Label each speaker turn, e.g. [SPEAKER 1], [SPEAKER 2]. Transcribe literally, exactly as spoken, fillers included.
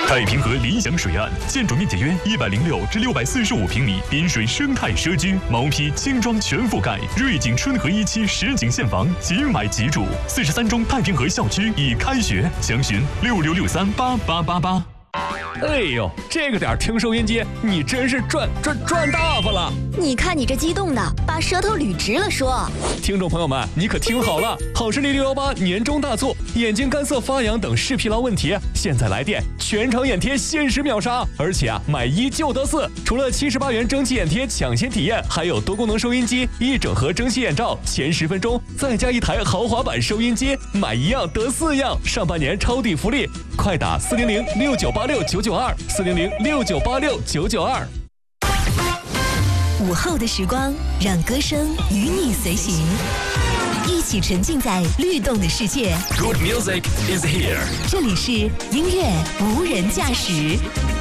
[SPEAKER 1] 太平河理想水岸，建筑面积约一百零六至六百四十五平米，滨水生态社区，毛坯轻装全覆盖，瑞景春和一期实景现房，即买即住。四十三中太平河校区已开学，详询六六六三八八八八。
[SPEAKER 2] 哎呦，这个点听收音机，你真是赚赚赚大发了！
[SPEAKER 3] 你看你这激动的，把舌头捋直了说。
[SPEAKER 2] 听众朋友们，你可听好了，好视力六一八年中大促，眼睛干涩发痒等视疲劳问题，现在来电，全场眼贴限时秒杀，而且啊，买一就得四。除了七十八元蒸汽眼贴抢先体验，还有多功能收音机、一整盒蒸汽眼罩，前十分钟再加一台豪华版收音机，买一样得四样，上半年抄底福利，快打四零零六九八六九九二四零零六九八六九九二。
[SPEAKER 4] 午后的时光，让歌声与你随行，一起沉浸在律动的世界。
[SPEAKER 1] Good music is here。
[SPEAKER 4] 这里是音乐无人驾驶。